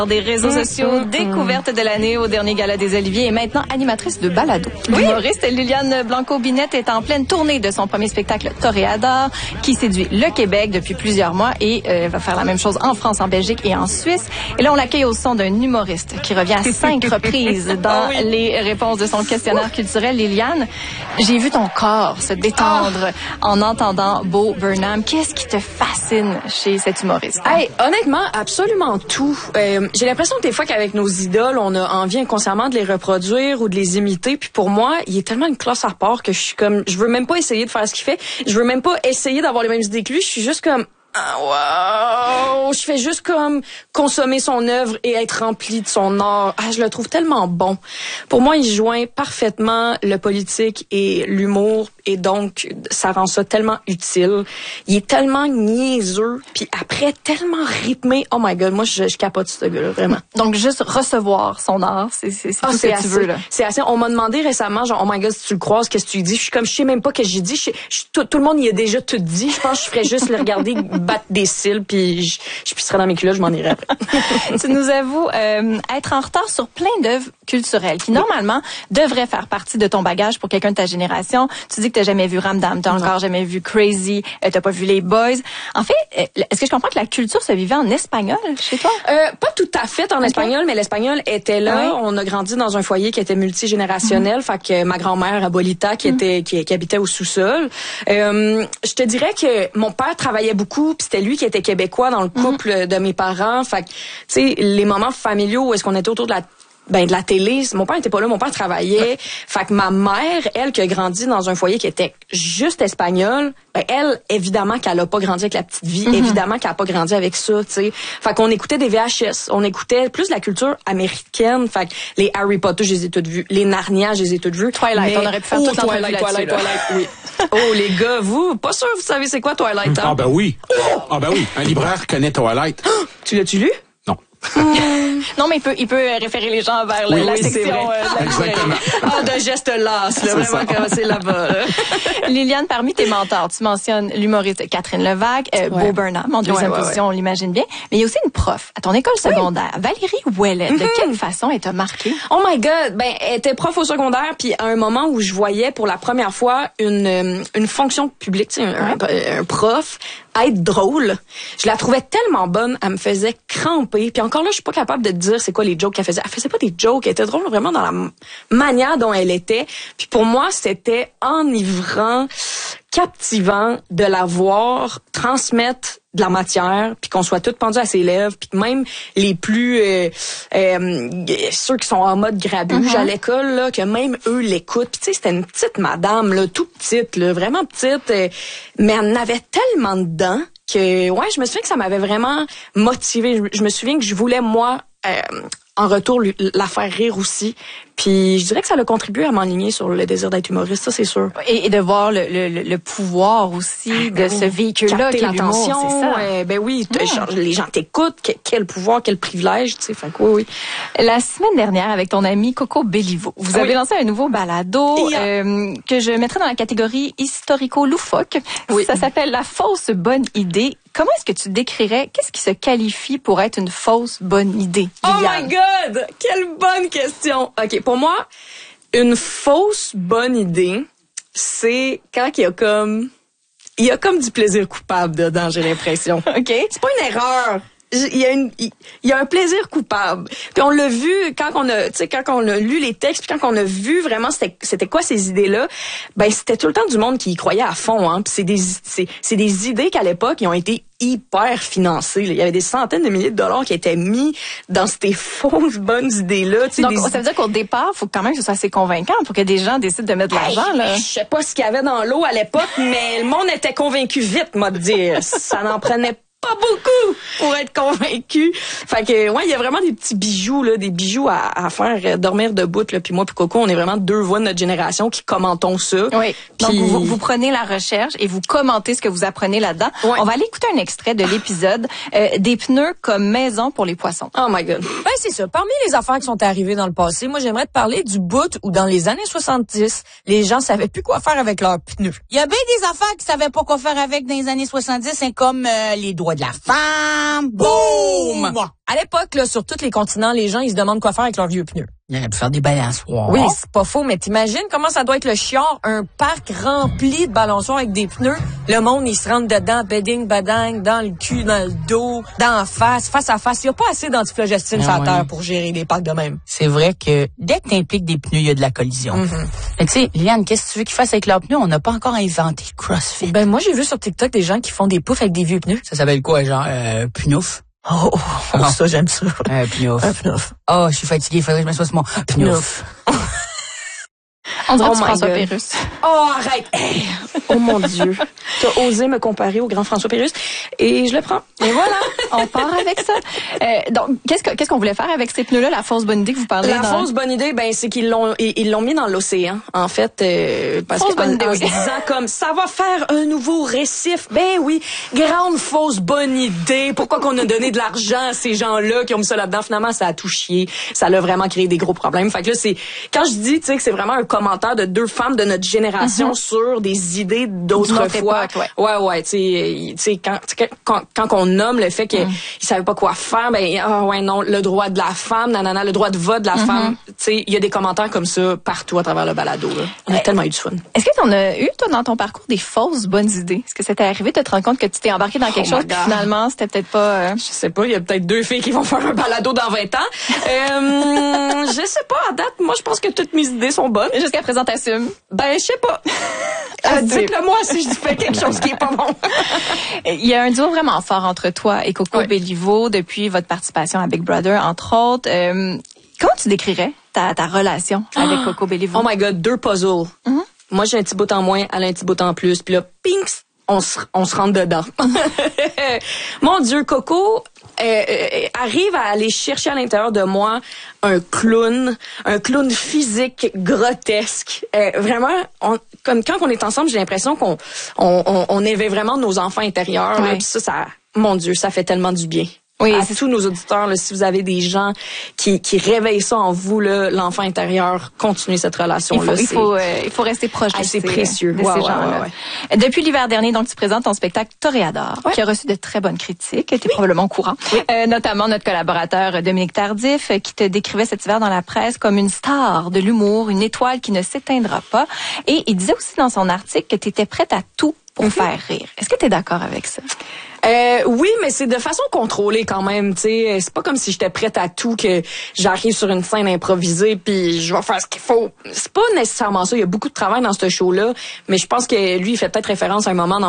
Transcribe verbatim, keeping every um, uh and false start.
Des réseaux sociaux, découverte de l'année au dernier gala des Oliviers et maintenant animatrice de balado. Oui. L'humoriste Liliane Blanco-Binette est en pleine tournée de son premier spectacle Toréador qui séduit le Québec depuis plusieurs mois et euh, va faire la même chose en France, en Belgique et en Suisse. Et là, on l'accueille au son d'un humoriste qui revient à cinq reprises dans oui. les réponses de son questionnaire Ouh. culturel. Liliane, j'ai vu ton corps se détendre oh. en entendant Bo Burnham. Qu'est-ce qui te fascine chez cet humoriste? Hey, honnêtement, absolument tout. Euh, J'ai l'impression que des fois qu'avec nos idoles, on a envie inconsciemment de les reproduire ou de les imiter. Puis pour moi, il est tellement une classe à part que je suis comme, je veux même pas essayer de faire ce qu'il fait. Je veux même pas essayer d'avoir les mêmes idées que lui. Je suis juste comme, ah, wow! Je fais juste comme consommer son œuvre et être rempli de son art. Ah, je le trouve tellement bon. Pour moi, il joint parfaitement le politique et l'humour et donc ça rend ça tellement utile. Il est tellement niaiseux puis après tellement rythmé. Oh my god, moi je, je capote ce gars-là vraiment. Donc juste recevoir son art, c'est c'est, c'est oh, tout ce que assez, tu veux là. C'est assez. On m'a demandé récemment genre oh my god si tu le croises qu'est-ce que tu lui dis. Je suis comme je sais même pas qu'est-ce que j'ai dit. Je, je, tout, tout le monde y a déjà tout dit. Je pense que je ferais juste le regarder battre des cils puis je, je pisserais dans mes culottes, je m'en irais après. Tu nous avoues euh, être en retard sur plein d'œuvres culturelles qui normalement devraient faire partie de ton bagage pour quelqu'un de ta génération. Tu dis que t'as jamais vu Ramdam, t'as encore jamais vu Crazy, euh, t'as pas vu les Boys. En fait, euh, est-ce que je comprends que la culture se vivait en espagnol chez toi? Euh, pas tout à fait en okay. espagnol, mais l'espagnol était là. Oui. On a grandi dans un foyer qui était multigénérationnel. Mm-hmm. Fait que ma grand-mère, Abuelita, qui mm-hmm. était qui, qui habitait au sous-sol. Euh, je te dirais que mon père travaillait beaucoup, puis c'était lui qui était québécois dans le couple mm-hmm. de mes parents. Fait que, tu sais, les moments familiaux où est-ce qu'on était autour de la ben de la télé, mon père était pas là, mon père travaillait. Ouais. Fait que ma mère, elle qui a grandi dans un foyer qui était juste espagnol, ben elle évidemment qu'elle a pas grandi avec la petite vie, mm-hmm. évidemment qu'elle a pas grandi avec ça, tu sais. Fait qu'on écoutait des V H S, on écoutait plus la culture américaine, fait que les Harry Potter, je les ai toutes vues, les Narnia, je les ai toutes vues. Twilight, mais... on aurait pu faire oh, toute l'entrevue Twilight, là-dessus. Twilight, Twilight, oui. Oh les gars, vous, pas sûr vous savez c'est quoi Twilight hein? Ah ben oui. Ah ben oui, un libraire connaît Twilight. Tu l'as-tu lu? Non. Non, mais il peut, il peut référer les gens vers oui, la, oui, la section euh, de la exactement. Ah, de gestes lasses, là, vraiment comme c'est là-bas. Là. Liliane, parmi tes mentors, tu mentionnes l'humoriste Catherine Levac, euh, ouais. Bo Burnham, en deuxième ouais, ouais, position, ouais. on l'imagine bien. Mais il y a aussi une prof à ton école secondaire, oui. Valérie Ouellet. Mm-hmm. De quelle façon elle t'a marqué? Oh my God! Ben, elle était prof au secondaire, puis à un moment où je voyais pour la première fois une, une fonction publique, tu sais, un, ouais. un, un prof, être drôle. Je la trouvais tellement bonne, elle me faisait cramper. Puis encore là, je suis pas capable de te dire c'est quoi les jokes qu'elle faisait. Elle faisait pas des jokes, elle était drôle vraiment dans la m- manière dont elle était. Puis pour moi, c'était enivrant, captivant de la voir transmettre de la matière, puis qu'on soit toutes pendues à ses lèvres, puis même les plus euh, euh, ceux qui sont en mode grabuge mm-hmm. à l'école là, que même eux l'écoutent. Puis tu sais, c'était une petite madame là, tout petite là, vraiment petite, euh, mais elle en avait tellement dedans que ouais, je me souviens que ça m'avait vraiment motivée. Je, je me souviens que je voulais moi euh, en retour lui, la faire rire aussi. Puis je dirais que ça a contribué à m'enligner sur le désir d'être humoriste, ça c'est sûr. Et, et de voir le, le, le pouvoir aussi ah, ben de oui. ce véhicule-là, capter l'attention, c'est ça. Euh, ben oui, mmh. les gens t'écoutent, quel pouvoir, quel privilège, tu sais. Fait que oui, oui. La semaine dernière, avec ton ami Coco Bellivo, vous oui. avez lancé un nouveau balado a... euh, que je mettrais dans la catégorie historico-loufoque. Oui. Ça s'appelle La fausse bonne idée. Comment est-ce que tu décrirais, qu'est-ce qui se qualifie pour être une fausse bonne idée? Oh my God! Quelle bonne question! OK, pour moi, une fausse bonne idée, c'est quand il y a comme... Il y a comme du plaisir coupable dedans, j'ai l'impression. OK. C'est pas une erreur. Il y a une, il y a un plaisir coupable. Puis on l'a vu quand on a, tu sais, quand on a lu les textes, puis quand on a vu vraiment c'était, c'était quoi ces idées-là. Ben c'était tout le temps du monde qui y croyait à fond. Hein. Puis c'est des, c'est, c'est des idées qu'à l'époque ils ont été hyper financées. Là. Il y avait des centaines de milliers de dollars qui étaient mis dans ces fausses bonnes idées-là. Tu sais, donc des... ça veut dire qu'au départ, faut quand même que ce soit assez convaincant pour que des gens décident de mettre de l'argent. Hey, là. Je sais pas ce qu'il y avait dans l'eau à l'époque, mais le monde était convaincu vite, moi de dire. Ça n'en prenait pas beaucoup pour être convaincu. Fait que ouais, il y a vraiment des petits bijoux là, des bijoux à, à faire dormir debout là. Puis moi puis Coco, on est vraiment deux voix de notre génération qui commentons ça. Oui. Puis... Donc vous, vous prenez la recherche et vous commentez ce que vous apprenez là-dedans. Ouais. On va aller écouter un extrait de l'épisode euh, des pneus comme maison pour les poissons. Oh my God. Ben c'est ça. Parmi les affaires qui sont arrivées dans le passé, moi j'aimerais te parler du bout où dans les années soixante-dix, les gens savaient plus quoi faire avec leurs pneus. Il y a bien des affaires qu'ils savaient pas quoi faire avec dans les années soixante-dix, hein, comme euh, les droits voix de la femme. Boum! À l'époque, là, sur tous les continents, les gens, ils se demandent quoi faire avec leurs vieux pneus. Il aurait pu faire des balançoires. Oui, c'est pas faux, mais t'imagines comment ça doit être le chiard, un parc rempli de balançoires avec des pneus. Le monde, il se rentre dedans, bedding, badang, dans le cul, dans le dos, dans la face, face à face. Il y a pas assez d'antiflogestine Ah sur la ouais. terre pour gérer des parcs de même. C'est vrai que dès que t'impliques des pneus, il y a de la collision. Mm-hmm. Fait que tu sais, Liane, qu'est-ce que tu veux qu'ils fassent avec leurs pneus? On n'a pas encore inventé le CrossFit. Ben, moi, j'ai vu sur TikTok des gens qui font des poufs avec des vieux pneus. Ça s'appelle quoi, genre, euh, pneuf? Oh, oh, oh, ça, j'aime ça. Un pneuf. Un pneuf. Oh, je suis fatiguée, il faudrait que je me fasse mon pneuf. On dirait Oh du my François God. Pérusse. Oh, arrête! Hey! Oh mon Dieu. T'as osé me comparer au grand François Pérusse et je le prends. Et voilà, on part avec ça. Euh, donc, qu'est-ce que- qu'est-ce qu'on voulait faire avec ces pneus-là, la fausse bonne idée que vous parlez? La dans... fausse bonne idée, ben c'est qu'ils l'ont ils ils l'ont mis dans l'océan. En fait, euh, parce Fausse que en, bonne idée, en oui. se disant comme ça va faire un nouveau récif. Ben oui, grande fausse bonne idée. Pourquoi qu'on a donné de l'argent à ces gens-là qui ont mis ça là-dedans? Finalement, ça a tout chié. Ça l'a vraiment créé des gros problèmes. Fait que là, c'est quand je dis, tu sais, que c'est vraiment un commentaire de deux femmes de notre génération Mm-hmm. sur des idées d'autrefois. D'une autre époque, ouais, ouais, tu sais, tu sais quand, quand quand on nomme le fait qu'ils Mm. ils savaient pas quoi faire, ben ah ouais non, le droit de la femme, nanana, le droit de vote de la Mm-hmm. femme, tu sais, il y a des commentaires comme ça partout à travers le balado là. On a tellement eu du fun. Est-ce que tu en as eu, toi, dans ton parcours, des fausses bonnes idées? Est-ce que c'était arrivé de te rendre compte que tu t'es embarqué dans quelque Oh my chose, puis God. finalement, c'était peut-être pas... euh, Je sais pas, il y a peut-être deux filles qui vont faire un balado dans vingt ans. Euh, je sais pas, à date, moi je pense que toutes mes idées sont bonnes. Jusqu'à présent, t'assumes? Ben, je sais pas. Euh, Dites-le moi si je fais quelque chose qui est pas bon. Il y a un duo vraiment fort entre toi et Coco Ouais. Bellivo depuis votre participation à Big Brother, entre autres. Euh, comment tu décrirais ta, ta relation avec Coco Bellivo? Oh my God, deux puzzles. Moi, j'ai un petit bout en moins, elle a un petit bout en plus. Puis là, pinks, on se, on se rentre dedans. Mon Dieu, Coco euh, euh, arrive à aller chercher à l'intérieur de moi un clown, un clown physique grotesque. Euh, vraiment, on, comme quand on est ensemble, j'ai l'impression qu'on on, on, on éveille vraiment nos enfants intérieurs. là. Ouais. Puis ça, ça, mon Dieu, ça fait tellement du bien. Oui, à c'est- tous nos auditeurs, là, si vous avez des gens qui, qui réveillent ça en vous, là, l'enfant intérieur, continuez cette Il faut, relation-là. il, c'est- faut, euh, il faut rester proche Ah, de c'est ces, précieux. de Ouais, ces ouais, gens-là. ouais, Depuis l'hiver dernier, donc, tu présentes ton spectacle Toréador, Ouais. qui a reçu de très bonnes critiques. Tu es probablement au courant. Euh, notamment notre collaborateur euh, Dominique Tardif, euh, qui te décrivait cet hiver dans la presse comme une star de l'humour, une étoile qui ne s'éteindra pas. Et il disait aussi dans son article que tu étais prête à tout pour faire rire. Est-ce que tu es d'accord avec ça? Euh, oui, mais c'est de façon contrôlée quand même. Tu sais, c'est pas comme si j'étais prête à tout, que j'arrive sur une scène improvisée puis je vais faire ce qu'il faut. C'est pas nécessairement ça. Il y a beaucoup de travail dans ce show-là, mais je pense que lui, il fait peut-être référence à un moment dans